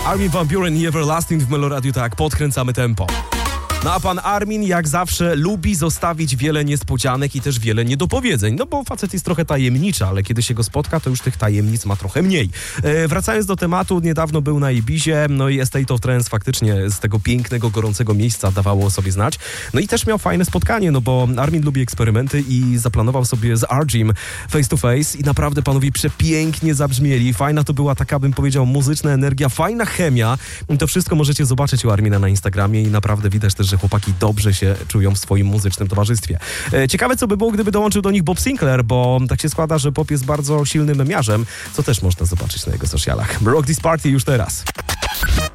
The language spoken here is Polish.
Armin van Buuren i Everlasting w Meloradiu, tak, podkręcamy tempo. No a pan Armin jak zawsze lubi zostawić wiele niespodzianek i też wiele niedopowiedzeń, no bo facet jest trochę tajemniczy, ale kiedy się go spotka, to już tych tajemnic ma trochę mniej. Wracając do tematu, niedawno był na Ibizie, no i State of Trance faktycznie z tego pięknego, gorącego miejsca dawało o sobie znać. No i też miał fajne spotkanie, no bo Armin lubi eksperymenty i zaplanował sobie z Arjim face to face i naprawdę panowie przepięknie zabrzmieli. Fajna to była taka, bym powiedział, muzyczna energia, fajna chemia. To wszystko możecie zobaczyć u Armina na Instagramie i naprawdę widać też, że chłopaki dobrze się czują w swoim muzycznym towarzystwie. Ciekawe, co by było, gdyby dołączył do nich Bob Sinclair, bo tak się składa, że Bob jest bardzo silnym memiarzem, co też można zobaczyć na jego socialach. Rock This Party już teraz.